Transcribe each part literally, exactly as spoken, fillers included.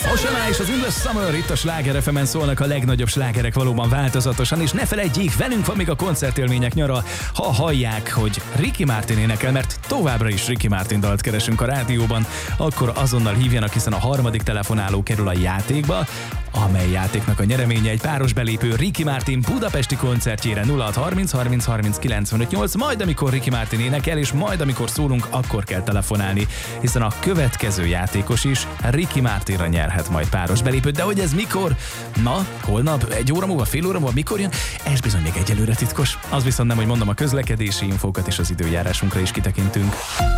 Oceana és az In the Summer itt a Sláger ef emen szólnak a legnagyobb slágerek valóban változatosan, és ne felejtjék, velünk van még a koncertélmények nyara, ha hallják, hogy Ricky Martin énekel, mert továbbra is Ricky Martin dalt keresünk a rádióban, akkor azonnal hívjanak, hiszen a harmadik telefonáló kerül a játékba, amely játéknak a nyereménye egy páros belépő Ricky Martin budapesti koncertjére nulla hat harminc harminc harminc kilencvenöt nyolc, majd amikor Ricky Martin énekel, és majd amikor szólunk, akkor kell telefonálni, hiszen a következő játékos is Ricky Martinra nyerhet majd páros belépőt, de hogy ez mikor? Na, holnap, egy óra múlva, fél óra múlva, mikor jön? Ez bizony még egyelőre titkos. Az viszont nem, hogy mondom, a közlekedési infókat és az időjárásunkra is kitekintünk.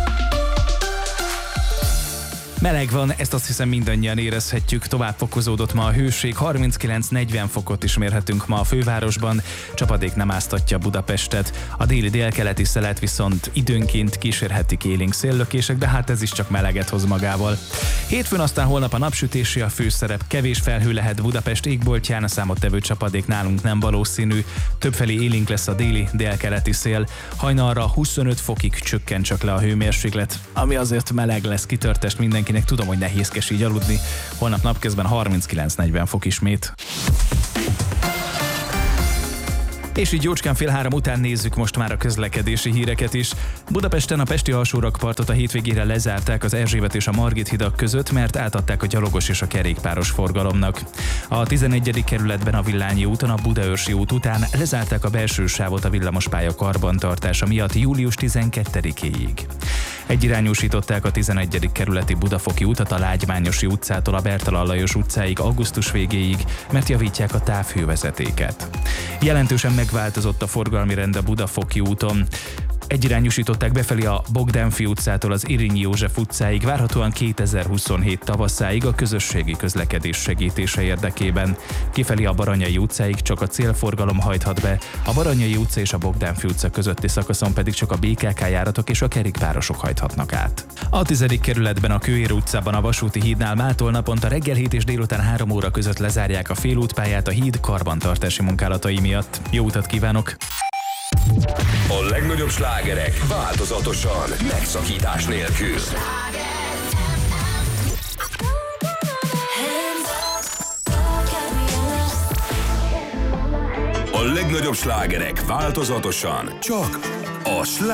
Meleg van, ezt azt hiszem mindannyian érezhetjük, tovább fokozódott ma a hőség, harminckilenc-negyven fokot is mérhetünk ma a fővárosban, csapadék nem áztatja Budapestet, a déli délkeleti szelet viszont időnként kísérhetik élénk széllökések, de hát ez is csak meleget hoz magával. Hétfőn aztán holnap a napsütési a főszerep, kevés felhő lehet Budapest égboltján, a számottevő csapadék nálunk nem valószínű, többfelé élénk lesz a déli délkeleti szél, hajnalra huszonöt fokig csökken csak le a hőmérséklet, ami azért meleg lesz, kitörtest mindenki. Tudom, hogy nehézkes így aludni. Holnap napközben harminckilenc-negyven fok ismét. És így jócskán fél három után nézzük most már a közlekedési híreket is. Budapesten a Pesti alsórakpartot a hétvégére lezárták az Erzsébet és a Margit hidak között, mert átadták a gyalogos és a kerékpáros forgalomnak. A tizenegyedik kerületben a Villányi úton a Budaörsi út után lezárták a belső sávot a villamospálya karbantartása miatt július tizenkettedikéig. Egyirányúsították a tizenegyedik kerületi Budafoki utat a Lágymányosi utcától a Bertalan Lajos utcáig augusztus végéig, mert javítják a távhővezetéket. Jelentősen megváltozott a forgalmi rend a Budafoki úton. Egyirányúsították befelé a Bogdánfi utcától az Irényi József utcáig, várhatóan kétezer-huszonhét tavaszáig a közösségi közlekedés segítése érdekében. Kifelé a Baranyai utcáig csak a célforgalom hajthat be, a Baranyai utca és a Bogdánfi utca közötti szakaszon pedig csak a bé ká ká járatok és a kerékpárosok hajthatnak át. A tizedik kerületben a Kőér utcában a Vasúti hídnál mától naponta reggel hét és délután három óra között lezárják a félútpályát a híd karbantartási munkálatai miatt. Jó utat kívánok! A legnagyobb slágerek változatosan, megszakítás nélkül. A legnagyobb slágerek változatosan, csak a sláger.